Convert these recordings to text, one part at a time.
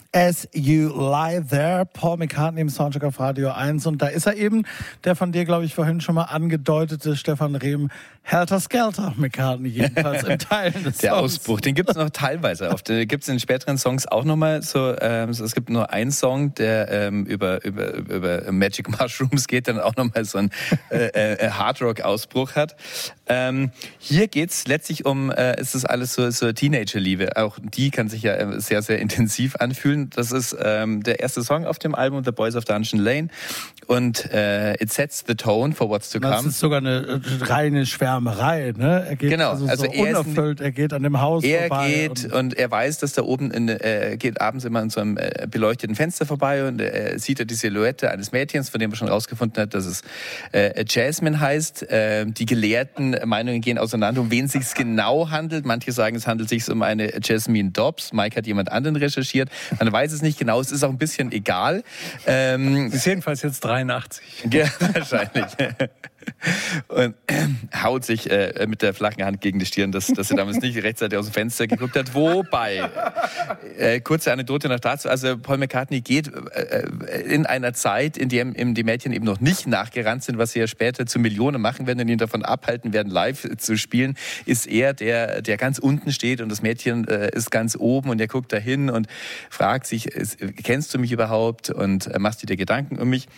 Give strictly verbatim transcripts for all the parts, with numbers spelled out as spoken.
As You Lie There, Paul McCartney im Soundcheck auf Radio eins. Und da ist er eben, der von dir, glaube ich, vorhin schon mal angedeutete Stefan Rehm, Helter Skelter McCartney, jedenfalls in Teilen des Der Songs. Ausbruch, den gibt es noch teilweise. Auf den gibt es in späteren Songs auch nochmal so, ähm, so, es gibt nur einen Song, der ähm, über, über, über Magic Mushrooms geht, dann auch nochmal so einen äh, äh, Hardrock-Ausbruch hat. Ähm, hier geht's letztlich um, äh, es ist alles so, so Teenager-Liebe. Auch die kann sich ja sehr, sehr intensiv anfühlen. Das ist ähm, der erste Song auf dem Album, The Boys of Dungeon Lane. Und äh, it sets the tone for what's to come. Das ist sogar eine reine Schwärmerei, ne? Er geht genau, also, also so er unerfüllt, er geht an dem Haus er vorbei. Er geht und, und er weiß, dass da oben, in, er geht abends immer an so einem äh, beleuchteten Fenster vorbei und er sieht er die Silhouette eines Mädchens, von dem er schon rausgefunden hat, dass es äh, Jasmine heißt. Äh, die gelehrten Meinungen gehen auseinander, um wen es sich genau handelt. Manche sagen, es handelt sich um eine Jasmine Dobbs. Mike hat jemand anderen recherchiert. Man weiß es nicht genau. Es ist auch ein bisschen egal. Ähm, ist jedenfalls jetzt dreiundachtzig. Ja, wahrscheinlich. Und äh, haut sich äh, mit der flachen Hand gegen die Stirn, dass, dass er damals nicht rechtzeitig aus dem Fenster geguckt hat. Wobei, äh, kurze Anekdote noch dazu, also Paul McCartney geht äh, in einer Zeit, in der in die Mädchen eben noch nicht nachgerannt sind, was sie ja später zu Millionen machen werden und ihn davon abhalten werden, live zu spielen, ist er der, der ganz unten steht und das Mädchen äh, ist ganz oben und er guckt dahin und fragt sich, kennst du mich überhaupt und äh, machst du dir Gedanken um mich?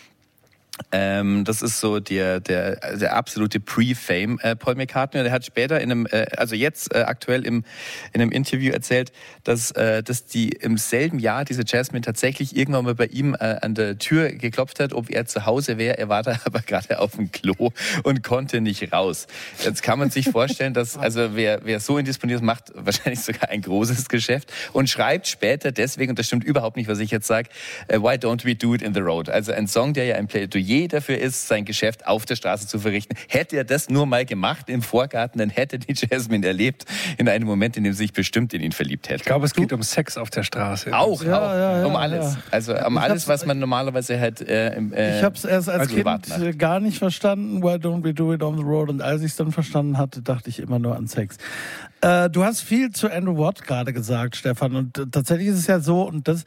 Ähm, das ist so der, der, der absolute Pre-Fame äh, Paul McCartney. Und er hat später in einem, äh, also jetzt äh, aktuell im, in einem Interview erzählt, dass, äh, dass die im selben Jahr diese Jasmine tatsächlich irgendwann mal bei ihm äh, an der Tür geklopft hat, ob er zu Hause wäre. Er war da aber gerade auf dem Klo und konnte nicht raus. Jetzt kann man sich vorstellen, dass, also wer, wer so indisponiert ist, macht wahrscheinlich sogar ein großes Geschäft und schreibt später deswegen, und das stimmt überhaupt nicht, was ich jetzt sage, uh, Why Don't We Do It in the Road? Also ein Song, der ja ein Plädoyer dafür ist, sein Geschäft auf der Straße zu verrichten. Hätte er das nur mal gemacht im Vorgarten, dann hätte die Jasmine erlebt in einem Moment, in dem sie sich bestimmt in ihn verliebt hätte. Ich glaube, es geht um Sex auf der Straße. Auch, ja, auch. Ja, ja, um alles. Ja. Also um ich alles, was man normalerweise halt äh, im äh, Ich habe es erst als, als Kind macht. gar nicht verstanden, Why Don't We Do It on the Road? Und als ich es dann verstanden hatte, dachte ich immer nur an Sex. Äh, du hast viel zu Andrew Watt gerade gesagt, Stefan. Und äh, tatsächlich ist es ja so, und das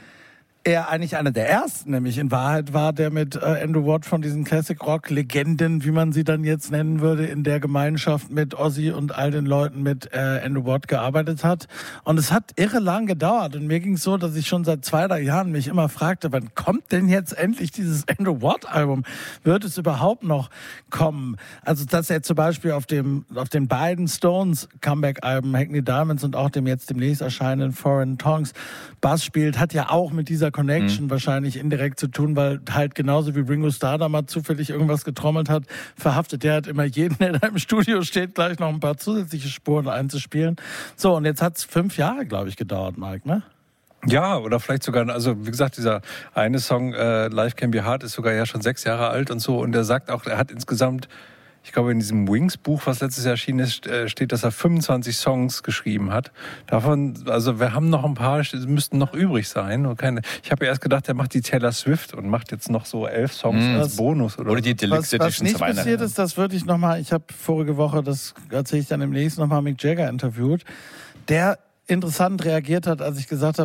er eigentlich einer der ersten, nämlich in Wahrheit war, der mit äh, Andrew Watt von diesen Classic-Rock-Legenden, wie man sie dann jetzt nennen würde, in der Gemeinschaft mit Ozzy und all den Leuten mit äh, Andrew Watt gearbeitet hat. Und es hat irre lang gedauert. Und mir ging es so, dass ich schon seit zwei, drei Jahren mich immer fragte, wann kommt denn jetzt endlich dieses Andrew Watt-Album? Wird es überhaupt noch kommen? Also, dass er zum Beispiel auf dem auf den beiden Stones-Comeback-Alben, Hackney Diamonds und auch dem jetzt demnächst erscheinenden Foreign Tongues, Bass spielt, hat ja auch mit dieser Connection mhm. wahrscheinlich indirekt zu tun, weil halt genauso wie Ringo Starr da mal zufällig irgendwas getrommelt hat, verhaftet der hat immer jeden, der da im Studio steht, gleich noch ein paar zusätzliche Spuren einzuspielen. So, und jetzt hat es fünf Jahre, glaube ich, gedauert, Mike, ne? Ja, oder vielleicht sogar, also wie gesagt, dieser eine Song äh, Life Can Be Hard ist sogar ja schon sechs Jahre alt und so und er sagt auch, er hat insgesamt, ich glaube in diesem Wings-Buch, was letztes Jahr erschienen ist, steht, dass er fünfundzwanzig Songs geschrieben hat. Davon, also wir haben noch ein paar, müssten noch übrig sein. Und keine, ich habe ja erst gedacht, er macht die Taylor Swift und macht jetzt noch so elf Songs mm. als Bonus. Oder, oder die Deluxe was, Edition was nicht passiert ist, das würde ich nochmal, ich habe vorige Woche, das erzähle ich dann demnächst, nochmal Mick Jagger interviewt, der interessant reagiert hat, als ich gesagt habe,